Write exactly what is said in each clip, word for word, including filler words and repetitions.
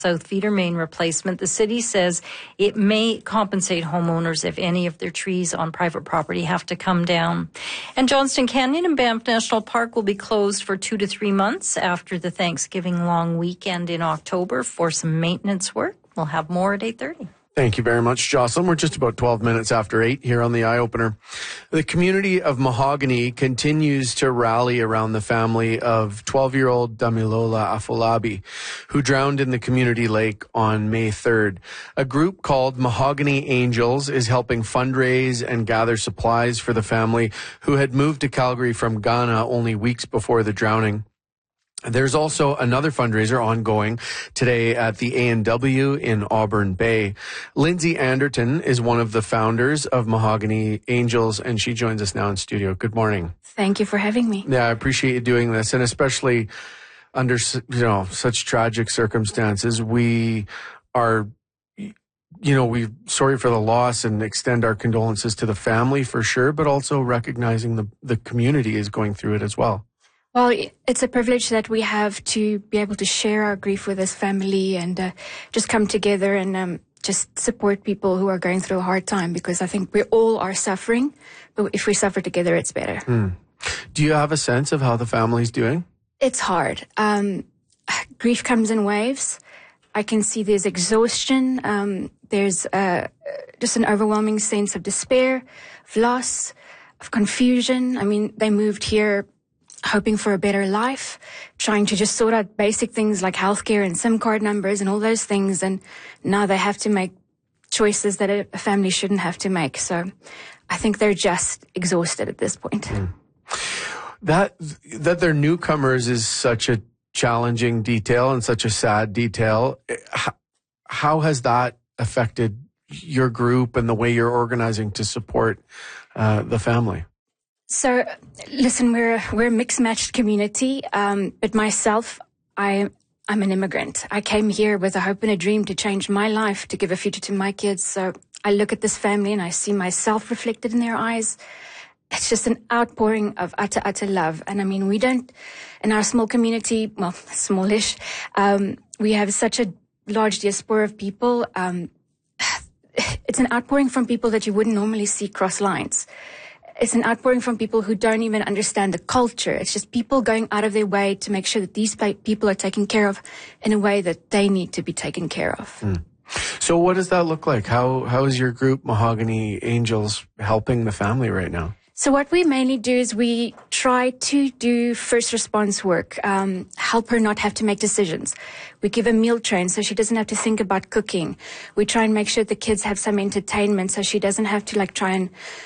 South feeder main replacement. The city says it may compensate homeowners if any of their trees on private property have to come down. And Johnston Canyon and Banff National Park will be closed for two to three months after the Thanksgiving long weekend in October for some maintenance work. We'll have more at eight thirty. Thank you very much, Jocelyn. We're just about twelve minutes after eight here on the Eye Opener. The community of Mahogany continues to rally around the family of twelve-year-old Damilola Afolabi, who drowned in the community lake on May third. A group called Mahogany Angels is helping fundraise and gather supplies for the family who had moved to Calgary from Ghana only weeks before the drowning. There's also another fundraiser ongoing today at the A and W in Auburn Bay. Lindsay Anderton is one of the founders of Mahogany Angels, and she joins us now in studio. Good morning. Thank you for having me. Yeah, I appreciate you doing this, and especially under, you know, such tragic circumstances. We are, you know, we're sorry for the loss and extend our condolences to the family for sure, but also recognizing the, the community is going through it as well. Well, it's a privilege that we have to be able to share our grief with this family and uh, just come together and um, just support people who are going through a hard time, because I think we all are suffering, but if we suffer together, it's better. Hmm. Do you have a sense of how the family's doing? It's hard. Um, grief comes in waves. I can see there's exhaustion. Um, there's uh, just an overwhelming sense of despair, of loss, of confusion. I mean, they moved here hoping for a better life, trying to just sort out basic things like healthcare and SIM card numbers and all those things. And now they have to make choices that a family shouldn't have to make. So I think they're just exhausted at this point. Mm. That, that they're newcomers is such a challenging detail and such a sad detail. How, how has that affected your group and the way you're organizing to support uh, the family? So, listen, we're we're a mixed-matched community, um, but myself, I, I'm an immigrant. I came here with a hope and a dream to change my life, to give a future to my kids. So I look at this family and I see myself reflected in their eyes. It's just an outpouring of utter, utter love. And I mean, we don't, in our small community, well, smallish, um, we have such a large diaspora of people. Um, it's an outpouring from people that you wouldn't normally see cross lines. It's an outpouring from people who don't even understand the culture. It's just people going out of their way to make sure that these people are taken care of in a way that they need to be taken care of. Mm. So what does that look like? How how is your group, Mahogany Angels, helping the family right now? So what we mainly do is we try to do first response work, um, help her not have to make decisions. We give a meal train so she doesn't have to think about cooking. We try and make sure the kids have some entertainment so she doesn't have to like try and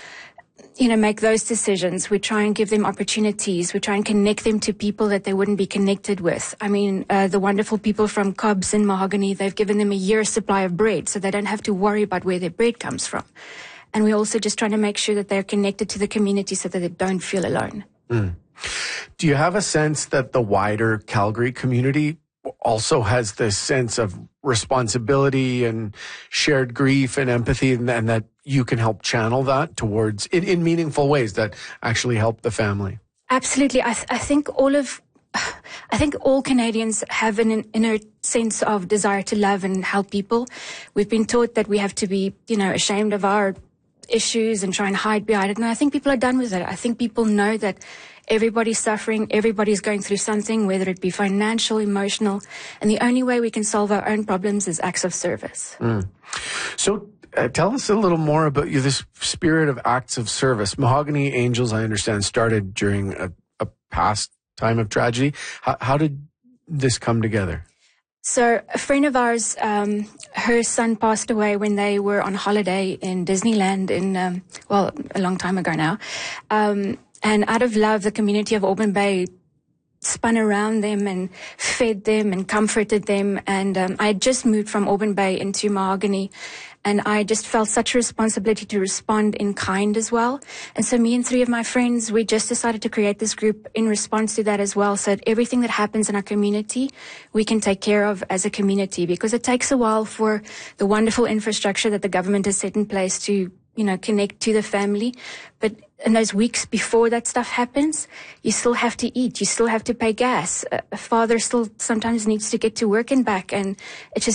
you know, make those decisions. We try and give them opportunities. We try and connect them to people that they wouldn't be connected with. I mean, uh, the wonderful people from Cobbs and Mahogany, they've given them a year's supply of bread so they don't have to worry about where their bread comes from. And we're also just trying to make sure that they're connected to the community so that they don't feel alone. Mm. Do you have a sense that the wider Calgary community also has this sense of responsibility and shared grief and empathy, and, and that you can help channel that towards in, in meaningful ways that actually help the family? Absolutely. I, th- I think all of, I think all Canadians have an inner sense of desire to love and help people. We've been taught that we have to be, you know, ashamed of our issues and try and hide behind it. And I think people are done with it. I think people know that everybody's suffering, everybody's going through something, whether it be financial, emotional, and the only way we can solve our own problems is acts of service. Mm. So uh, tell us a little more about you, this spirit of acts of service. Mahogany Angels, I understand, started during a, a past time of tragedy. How, how did this come together? So a friend of ours, um, her son passed away when they were on holiday in Disneyland in, um, well, a long time ago now. Um, and out of love, the community of Auburn Bay spun around them and fed them and comforted them. And um, I had just moved from Auburn Bay into Mahogany, and I just felt such a responsibility to respond in kind as well. And so me and three of my friends, we just decided to create this group in response to that as well, so that everything that happens in our community, we can take care of as a community, because it takes a while for the wonderful infrastructure that the government has set in place to, you know, connect to the family. But in those weeks before that stuff happens, you still have to eat. You still have to pay gas. A father still sometimes needs to get to work and back. And it just